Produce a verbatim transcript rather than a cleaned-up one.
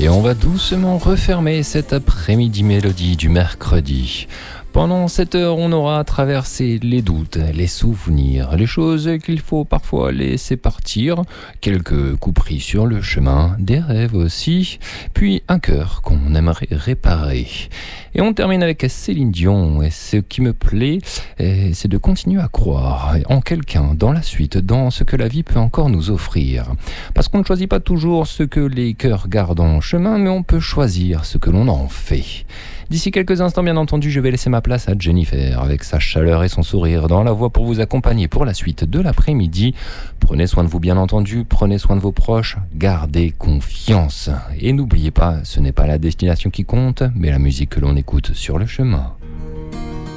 Et on va doucement refermer cet après-midi mélodie du mercredi. Pendant cette heure, on aura traversé les doutes, les souvenirs, les choses qu'il faut parfois laisser partir, quelques coups pris sur le chemin, des rêves aussi, puis un cœur qu'on aimerait réparer. Et on termine avec Céline Dion, et ce qui me plaît, c'est de continuer à croire en quelqu'un, dans la suite, dans ce que la vie peut encore nous offrir. Parce qu'on ne choisit pas toujours ce que les cœurs gardent en chemin, mais on peut choisir ce que l'on en fait. D'ici quelques instants, bien entendu, je vais laisser ma place à Jennifer avec sa chaleur et son sourire dans la voix pour vous accompagner pour la suite de l'après-midi. Prenez soin de vous, bien entendu, prenez soin de vos proches, gardez confiance. Et n'oubliez pas, ce n'est pas la destination qui compte, mais la musique que l'on écoute sur le chemin.